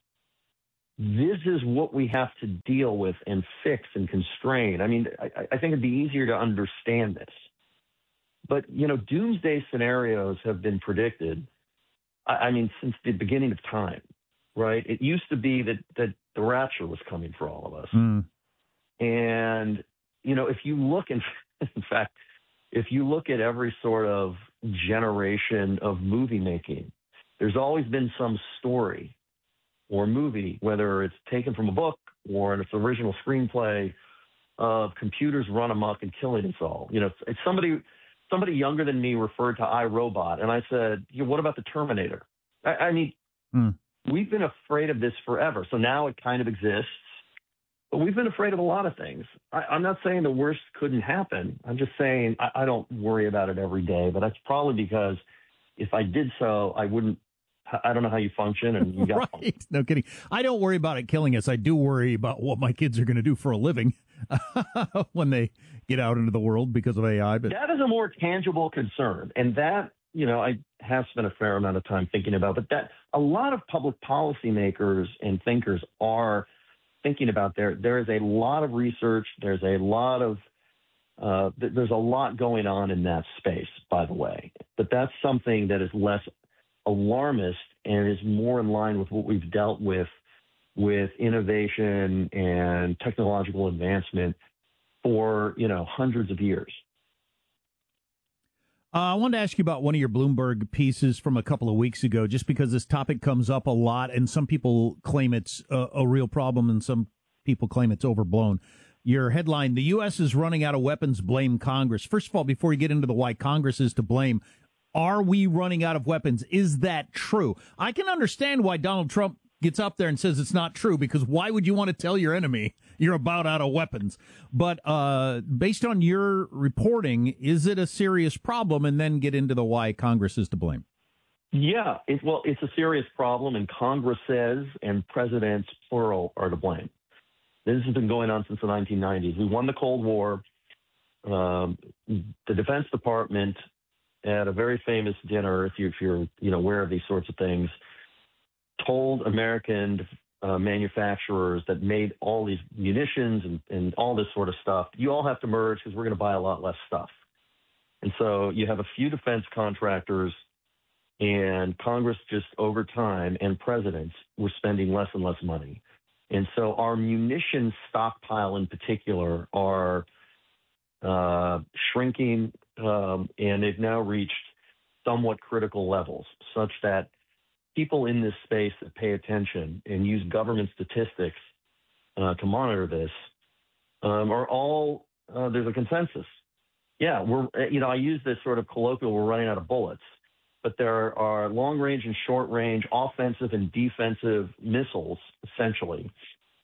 this is what we have to deal with and fix and constrain. I mean, I, I think it'd be easier to understand this. But, you know, doomsday scenarios have been predicted, I, I mean, since the beginning of time, right? It used to be that, that the rapture was coming for all of us. Mm. And, you know, if you look, in, in fact, if you look at every sort of generation of movie making, there's always been some story or movie, whether it's taken from a book or it's an original screenplay of computers run amok and killing us all. You know, it's somebody somebody younger than me referred to iRobot, and I said, yeah, what about the Terminator? I, I mean, mm. we've been afraid of this forever, so now it kind of exists. But we've been afraid of a lot of things. I, I'm not saying the worst couldn't happen. I'm just saying I, I don't worry about it every day, but that's probably because if I did so, I wouldn't. I don't know how you function, and you got right. No kidding. I don't worry about it killing us. I do worry about what my kids are going to do for a living when they get out into the world because of A I. But that is a more tangible concern, and that, you know, I have spent a fair amount of time thinking about. But that a lot of public policymakers and thinkers are thinking about. There, there is a lot of research. There's a lot of uh, th- there's a lot going on in that space, by the way. But that's something that is less alarmist and is more in line with what we've dealt with with innovation and technological advancement for, you know, hundreds of years. Uh, I wanted to ask you about one of your Bloomberg pieces from a couple of weeks ago, just because this topic comes up a lot, and some people claim it's a, a real problem and some people claim it's overblown. Your headline, the U S is running out of weapons, blame Congress. First of all, before you get into the why Congress is to blame, are we running out of weapons? Is that true? I can understand why Donald Trump gets up there and says it's not true, because why would you want to tell your enemy you're about out of weapons? But uh, based on your reporting, is it a serious problem? And then get into the why Congress is to blame. Yeah, it, well, it's a serious problem, and Congress says, and presidents, plural, are to blame. This has been going on since the nineteen nineties. We won the Cold War. Um, the Defense Department, at a very famous dinner, if, you, if you're you know aware of these sorts of things, told American uh, manufacturers that made all these munitions and, and all this sort of stuff, you all have to merge because we're going to buy a lot less stuff. And so you have a few defense contractors, and Congress just over time and presidents were spending less and less money. And so our munitions stockpile in particular are uh, shrinking, um, and they've now reached somewhat critical levels, such that people in this space that pay attention and use government statistics uh, to monitor this um, are all, uh, there's a consensus. Yeah, we're, you know, I use this sort of colloquial, we're running out of bullets, but there are long range and short range, offensive and defensive missiles, essentially.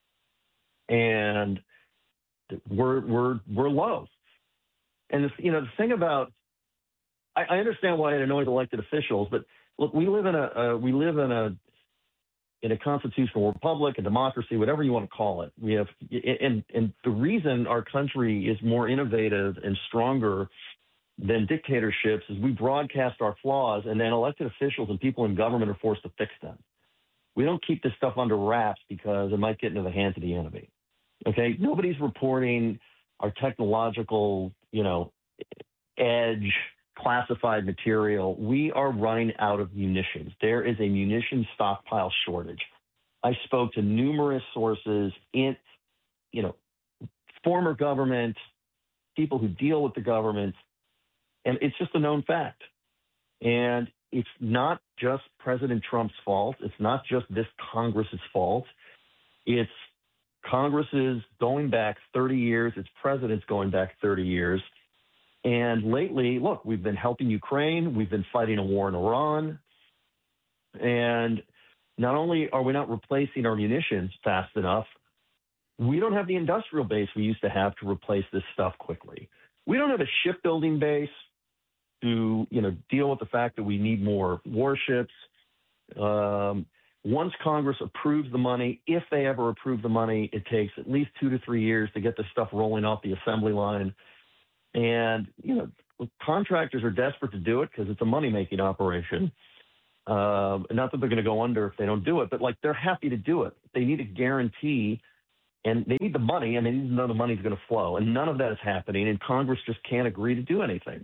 And we're, we're, we're low. And, this, you know, the thing about, I, I understand why it annoys elected officials, but look, we live in a uh, we live in a in a constitutional republic, a democracy, whatever you want to call it. We have, and and the reason our country is more innovative and stronger than dictatorships is we broadcast our flaws, and then elected officials and people in government are forced to fix them. We don't keep this stuff under wraps because it might get into the hands of the enemy. Okay, nobody's reporting our technological, you know, edge. Classified material. We are running out of munitions. There is a munitions stockpile shortage. I spoke to numerous sources in, you know, former government, people who deal with the government, and it's just a known fact. And it's not just President Trump's fault. It's not just this Congress's fault. It's Congress's going back thirty years. It's presidents going back thirty years. And lately, look, we've been helping Ukraine. We've been fighting a war in Iran. And not only are we not replacing our munitions fast enough, we don't have the industrial base we used to have to replace this stuff quickly. We don't have a shipbuilding base to, you know, deal with the fact that we need more warships. Um, once Congress approves the money, if they ever approve the money, it takes at least two to three years to get this stuff rolling off the assembly line. And, you know, contractors are desperate to do it because it's a money-making operation. Uh, not that they're going to go under if they don't do it, but, like, they're happy to do it. They need a guarantee, and they need the money, and they need to know the money's going to flow. And none of that is happening, and Congress just can't agree to do anything.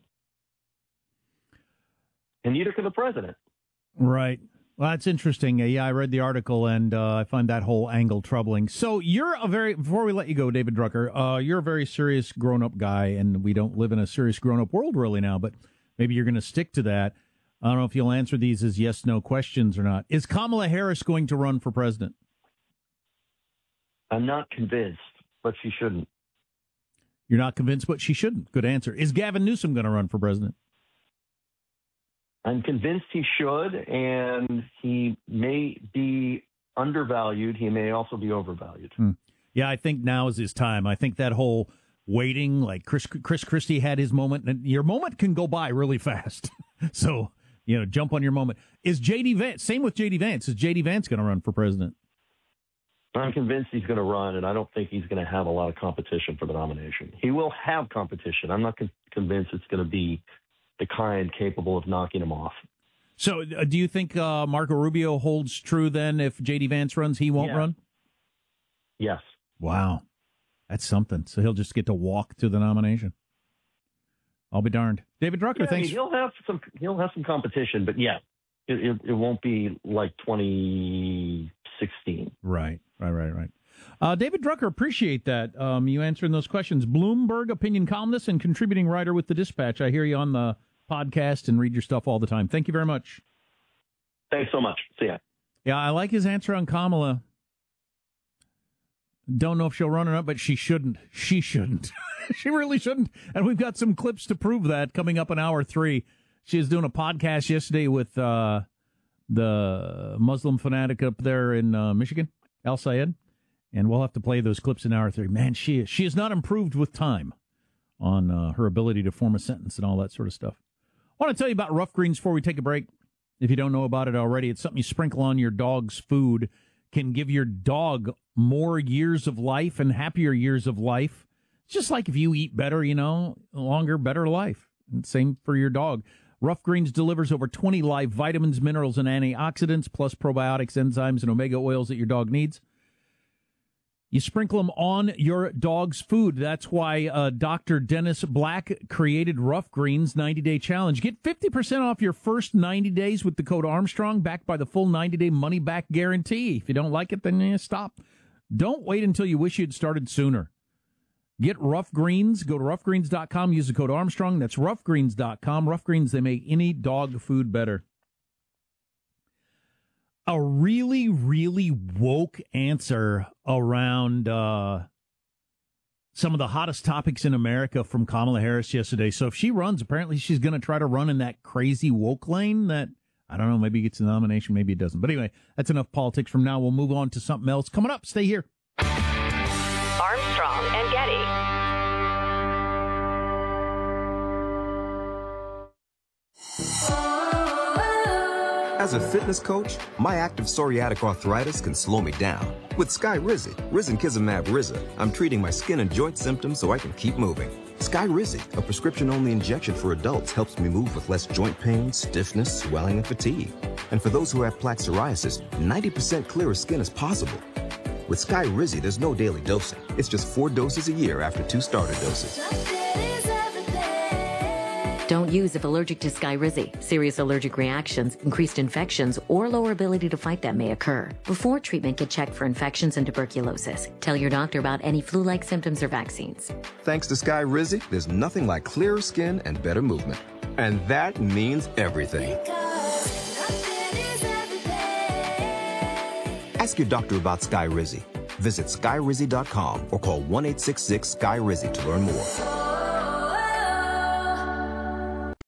And neither can the president. Right. Well, that's interesting. Uh, yeah, I read the article, and uh, I find that whole angle troubling. So you're a very, before we let you go, David Drucker, uh, you're a very serious grown-up guy, and we don't live in a serious grown-up world really now, but maybe you're going to stick to that. I don't know if you'll answer these as yes-no questions or not. Is Kamala Harris going to run for president? I'm not convinced, but she shouldn't. You're not convinced, but she shouldn't. Good answer. Is Gavin Newsom going to run for president? I'm convinced he should, and he may be undervalued. He may also be overvalued. Hmm. Yeah, I think now is his time. I think that whole waiting, like Chris Chris Christie had his moment, and your moment can go by really fast. So, you know, jump on your moment. Is J D Vance, same with J D Vance, is J D Vance going to run for president? I'm convinced he's going to run, and I don't think he's going to have a lot of competition for the nomination. He will have competition. I'm not con- convinced it's going to be the kind capable of knocking him off. So uh, do you think uh, Marco Rubio holds true then? If J D Vance runs, he won't yeah. run? Yes. Wow. That's something. So he'll just get to walk to the nomination. I'll be darned. David Drucker, yeah, thanks. I mean, he'll have some he'll have some competition, but yeah, it, it, it won't be like twenty sixteen. Right, right, right, right. Uh, David Drucker, appreciate that. Um, you answering those questions. Bloomberg opinion columnist and contributing writer with the Dispatch. I hear you on the podcast and read your stuff all the time. Thank you very much. Thanks so much. See ya. Yeah, I like his answer on Kamala. Don't know if she'll run or not, but she shouldn't. She shouldn't. She really shouldn't. And we've got some clips to prove that coming up in hour three. She was doing a podcast yesterday with uh, the Muslim fanatic up there in uh, Michigan, Al Sayed. And we'll have to play those clips in hour three. Man, she she has not improved with time on uh, her ability to form a sentence and all that sort of stuff. I want to tell you about Rough Greens before we take a break. If you don't know about it already, it's something you sprinkle on your dog's food. Can give your dog more years of life and happier years of life. It's just like if you eat better, you know, longer, better life. And same for your dog. Rough Greens delivers over twenty live vitamins, minerals, and antioxidants, plus probiotics, enzymes, and omega oils that your dog needs. You sprinkle them on your dog's food. That's why uh, Doctor Dennis Black created Rough Greens ninety-day challenge. Get fifty percent off your first ninety days with the code Armstrong, backed by the full ninety-day money-back guarantee. If you don't like it, then you stop. Don't wait until you wish you'd started sooner. Get Rough Greens. Go to rough greens dot com. Use the code Armstrong. That's rough greens dot com. Rough Greens, they make any dog food better. A really, really woke answer around uh, some of the hottest topics in America from Kamala Harris yesterday. So if she runs, apparently she's going to try to run in that crazy woke lane that, I don't know, maybe gets the nomination, maybe it doesn't. But anyway, that's enough politics from now. We'll move on to something else. Coming up, stay here. Armstrong and Getty. As a fitness coach, my active psoriatic arthritis can slow me down. With Skyrizi, risankizumab Riza, I'm treating my skin and joint symptoms so I can keep moving. Skyrizi, a prescription-only injection for adults, helps me move with less joint pain, stiffness, swelling, and fatigue. And for those who have plaque psoriasis, ninety percent clearer skin is possible. With Skyrizi, there's no daily dosing. It's just four doses a year after two starter doses. Don't use if allergic to Skyrizi. Serious allergic reactions, increased infections, or lower ability to fight them may occur. Before treatment, get checked for infections and tuberculosis. Tell your doctor about any flu-like symptoms or vaccines. Thanks to Skyrizi, there's nothing like clearer skin and better movement. And that means everything. Ask your doctor about Skyrizi. Visit skyrizi dot com or call one eight six six, S K Y R I Z I to learn more.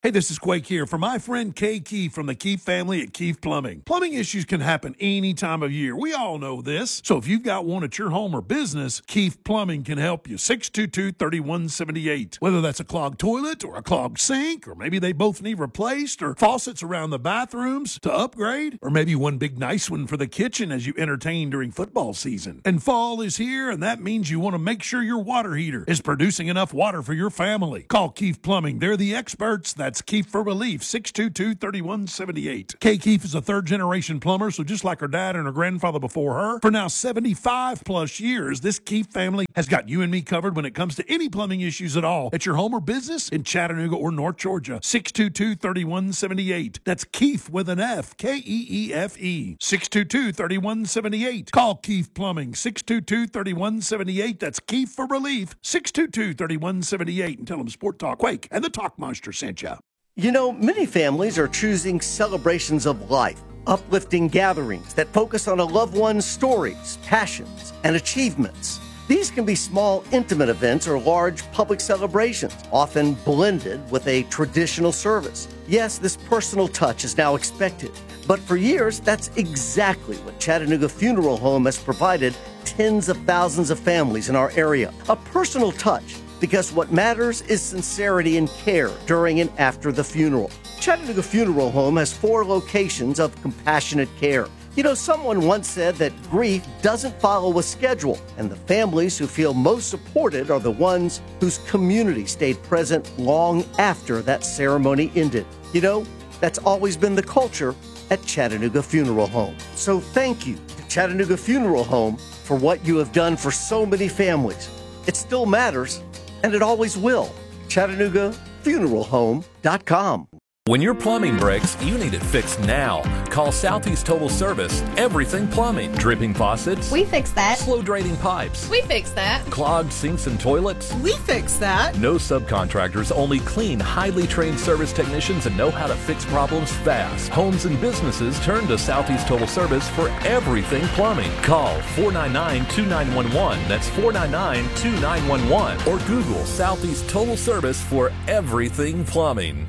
Hey, this is Quake here for my friend Kay Keefe from the Keefe family at Keefe Plumbing. Plumbing issues can happen any time of year. We all know this. So if you've got one at your home or business, Keefe Plumbing can help you. six two two, three one seven eight. Whether that's a clogged toilet or a clogged sink, or maybe they both need replaced, or faucets around the bathrooms to upgrade, or maybe one big nice one for the kitchen as you entertain during football season. And fall is here, and that means you want to make sure your water heater is producing enough water for your family. Call Keefe Plumbing. They're the experts. That's Keefe for Relief, six two two, three one seven eight. Kay Keefe is a third-generation plumber, so just like her dad and her grandfather before her, for now seventy-five plus years, this Keefe family has got you and me covered when it comes to any plumbing issues at all at your home or business in Chattanooga or North Georgia. six two two, three one seven eight. That's Keefe with an F, K E E F E. six two two, three one seven eight. Call Keefe Plumbing, six two two, three one seven eight. That's Keefe for Relief, six two two, three one seven eight. And tell them Sport Talk Quake and the Talk Monster sent you. You know, many families are choosing celebrations of life, uplifting gatherings that focus on a loved one's stories, passions, and achievements. These can be small, intimate events or large public celebrations, often blended with a traditional service. Yes, this personal touch is now expected, but for years, that's exactly what Chattanooga Funeral Home has provided tens of thousands of families in our area. A personal touch, because what matters is sincerity and care during and after the funeral. Chattanooga Funeral Home has four locations of compassionate care. You know, someone once said that grief doesn't follow a schedule, and the families who feel most supported are the ones whose community stayed present long after that ceremony ended. You know, that's always been the culture at Chattanooga Funeral Home. So thank you to Chattanooga Funeral Home for what you have done for so many families. It still matters, and it always will. Chattanooga Funeral Home dot com. When your plumbing breaks, you need it fixed now. Call Southeast Total Service. Everything plumbing. Dripping faucets. We fix that. Slow draining pipes. We fix that. Clogged sinks and toilets. We fix that. No subcontractors, only clean, highly trained service technicians that know how to fix problems fast. Homes and businesses turn to Southeast Total Service for everything plumbing. Call four nine nine, two nine one one. That's four nine nine, two nine one one. Or Google Southeast Total Service for everything plumbing.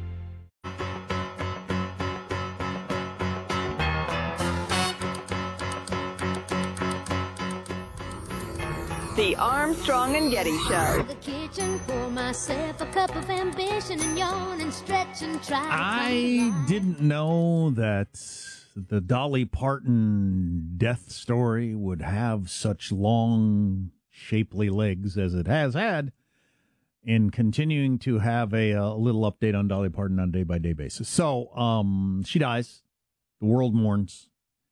The Armstrong and Getty Show. The kitchen, pour myself a cup of ambition and yawn and stretch and try. I didn't know that the Dolly Parton death story would have such long, shapely legs as it has had, in continuing to have a, a little update on Dolly Parton on a day-by-day basis. So, um, she dies. The world mourns.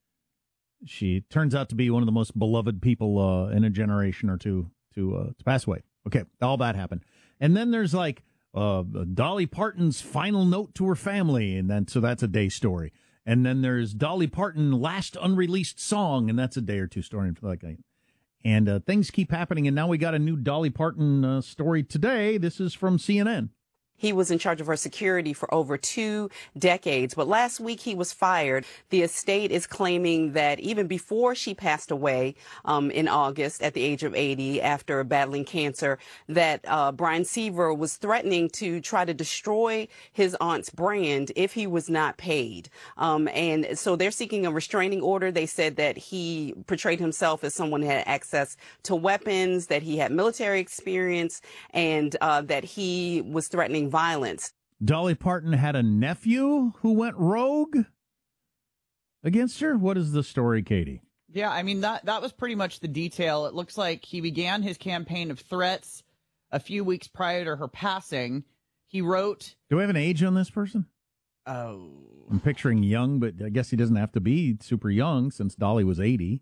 She turns out to be one of the most beloved people uh, in a generation or two to uh, to pass away. Okay, all that happened. And then there's like uh, Dolly Parton's final note to her family, and then so that's a day story. And then there's Dolly Parton last unreleased song, and that's a day or two story. Like, and uh, things keep happening, and now we got a new Dolly Parton uh, story today. This is from C N N. He was in charge of her security for over two decades, but last week he was fired. The estate is claiming that even before she passed away um, in August at the age of eighty after battling cancer, that uh, Brian Seaver was threatening to try to destroy his aunt's brand if he was not paid. Um, and so they're seeking a restraining order. They said that he portrayed himself as someone who had access to weapons, that he had military experience, and uh, that he was threatening violence. Dolly Parton had a nephew who went rogue against her? What is the story, Katie? Yeah, I mean, that, that was pretty much the detail. It looks like he began his campaign of threats a few weeks prior to her passing. He wrote... Do we have an age on this person? Oh. I'm picturing young, but I guess he doesn't have to be super young since Dolly was eighty.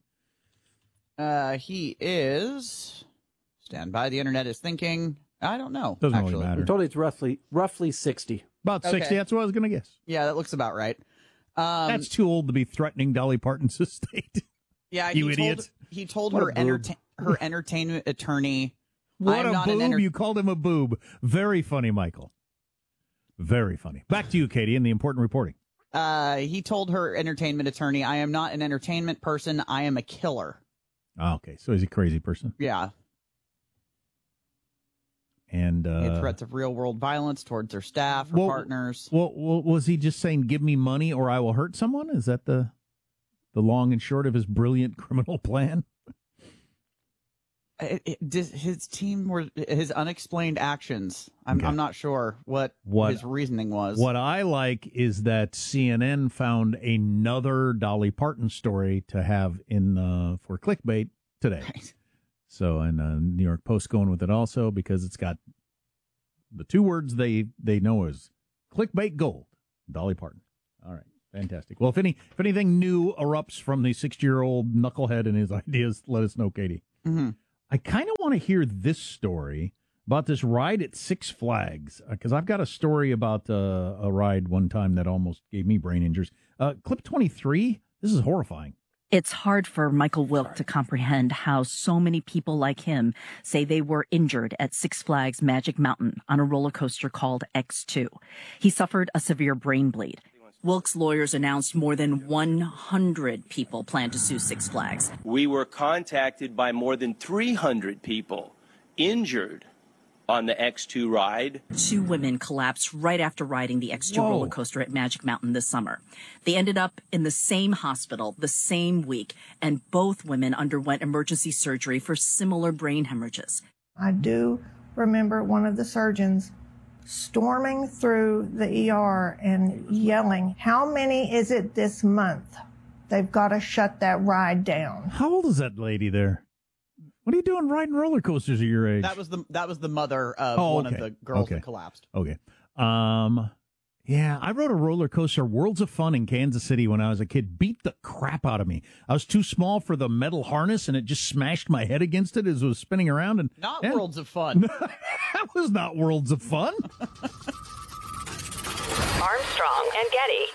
Uh, he is... Stand by, the internet is thinking... I don't know. Doesn't actually. really matter. I'm told it's roughly roughly sixty. About sixty, Okay. that's what I was going to guess. Yeah, that looks about right. Um, That's too old to be threatening Dolly Parton's estate. yeah, you he idiot. Told, he told What her a boob. entertain her entertainment attorney. What I'm a not an boob. enter- You called him a boob. Very funny, Michael. Very funny. Back to you, Katie, and the important reporting. Uh, he told her entertainment attorney, I am not an entertainment person. I am a killer. Oh, okay, so he's a crazy person. Yeah. And uh, He had threats of real-world violence towards their staff or well, partners. Well, well, was he just saying, give me money or I will hurt someone? Is that the the long and short of his brilliant criminal plan? It, it, did his team were his unexplained actions. I'm, Okay. I'm not sure what, What- his reasoning was. What I like is that C N N found another Dolly Parton story to have in uh, for clickbait today. Right. So, and uh, New York Post going with it also because it's got the two words they they know is clickbait gold. Dolly Parton. All right, fantastic. Well, if any if anything new erupts from the sixty-year-old knucklehead and his ideas, let us know, Katie. Mm-hmm. I kind of want to hear this story about this ride at Six Flags, because I've got a story about uh, a ride one time that almost gave me brain injuries. Uh, clip twenty-three, this is horrifying. It's hard for Michael Wilk to comprehend how so many people like him say they were injured at Six Flags Magic Mountain on a roller coaster called X two. He suffered a severe brain bleed. Wilk's lawyers announced more than one hundred people plan to sue Six Flags. We were contacted by more than three hundred people injured on the X two ride. Two women collapsed right after riding the X two Whoa. roller coaster at Magic Mountain this summer. They ended up in the same hospital the same week, and both women underwent emergency surgery for similar brain hemorrhages. I do remember one of the surgeons storming through the E R and yelling, "How many is it this month? They've got to shut that ride down." How old is that lady there? What are you doing riding roller coasters at your age? That was the that was the mother of Oh, one okay. of the girls Okay. that collapsed. Okay. Um, yeah, I rode a roller coaster, Worlds of Fun in Kansas City when I was a kid. Beat the crap out of me. I was too small for the metal harness, and it just smashed my head against it as it was spinning around. And Not yeah. Worlds of Fun. That was not Worlds of Fun. Armstrong and Getty.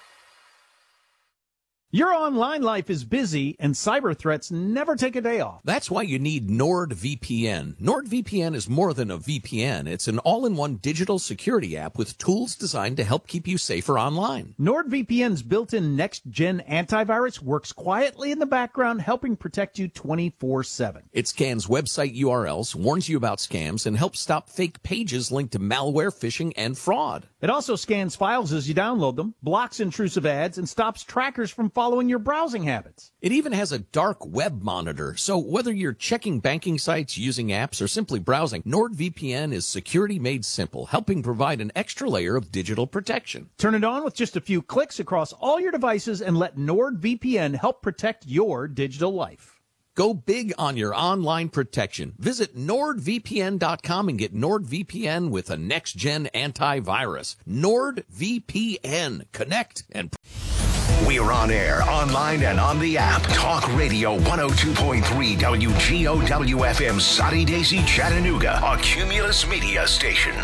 Your online life is busy, and cyber threats never take a day off. That's why you need NordVPN. NordVPN is more than a V P N. It's an all-in-one digital security app with tools designed to help keep you safer online. NordVPN's built-in next-gen antivirus works quietly in the background, helping protect you twenty-four seven. It scans website U R Ls, warns you about scams, and helps stop fake pages linked to malware, phishing, and fraud. It also scans files as you download them, blocks intrusive ads, and stops trackers from following your browsing habits. It even has a dark web monitor, so whether you're checking banking sites, using apps, or simply browsing, NordVPN is security made simple, helping provide an extra layer of digital protection. Turn it on with just a few clicks across all your devices and let NordVPN help protect your digital life. Go big on your online protection. Visit nord V P N dot com and get NordVPN with a next-gen antivirus. NordVPN. Connect and... We're on air, online, and on the app. Talk Radio one oh two point three W G O W F M, Soddy Daisy, Chattanooga, a Cumulus media station.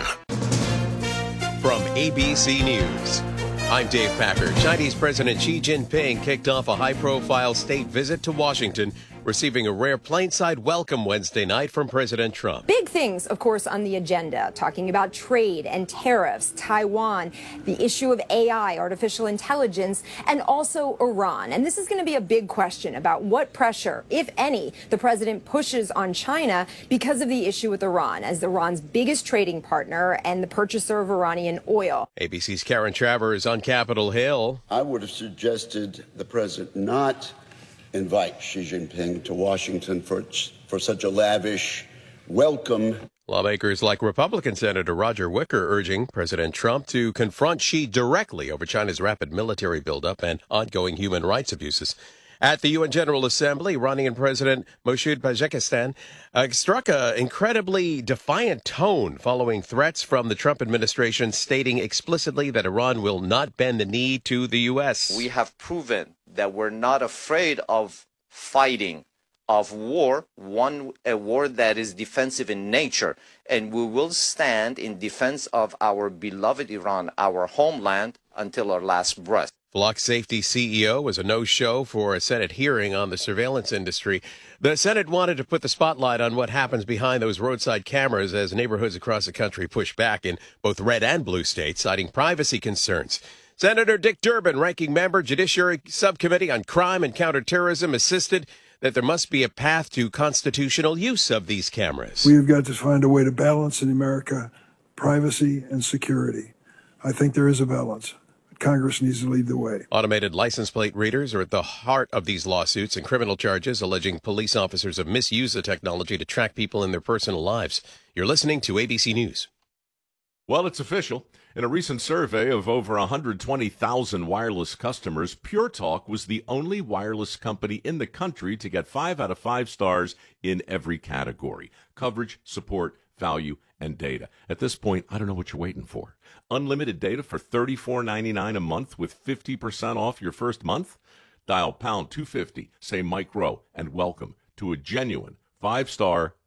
From A B C News, I'm Dave Packer. Chinese President Xi Jinping kicked off a high-profile state visit to Washington, receiving a rare plainside welcome Wednesday night from President Trump. Big things, of course, on the agenda, talking about trade and tariffs, Taiwan, the issue of A I, artificial intelligence, and also Iran. And this is going to be a big question about what pressure, if any, the president pushes on China because of the issue with Iran, as Iran's biggest trading partner and the purchaser of Iranian oil. A B C's Karen Travers on Capitol Hill. I would have suggested the president not invite Xi Jinping to Washington for for such a lavish welcome. Lawmakers like Republican Senator Roger Wicker urging President Trump to confront Xi directly over China's rapid military buildup and ongoing human rights abuses. At the U N General Assembly, Iranian President Moshood Pezeshkian uh, struck an incredibly defiant tone following threats from the Trump administration, stating explicitly that Iran will not bend the knee to the U S. We have proven that we're not afraid of fighting, of war, one a war that is defensive in nature, and we will stand in defense of our beloved Iran, our homeland, until our last breath. Flock Safety C E O was a no-show for a Senate hearing on the surveillance industry. The Senate wanted to put the spotlight on what happens behind those roadside cameras as neighborhoods across the country push back in both red and blue states, citing privacy concerns. Senator Dick Durbin, ranking member, Judiciary Subcommittee on Crime and Counterterrorism, assisted that there must be a path to constitutional use of these cameras. We have got to find a way to balance in America privacy and security. I think there is a balance. Congress needs to lead the way. Automated license plate readers are at the heart of these lawsuits and criminal charges alleging police officers have misused the technology to track people in their personal lives. You're listening to A B C News. Well, it's official. In a recent survey of over one hundred twenty thousand wireless customers, Pure Talk was the only wireless company in the country to get five out of five stars in every category: coverage, support, value, and data. At this point, I don't know what you're waiting for. Unlimited data for thirty-four ninety-nine a month with fifty percent off your first month? Dial pound two fifty, say Mike Rowe, and welcome to a genuine five-star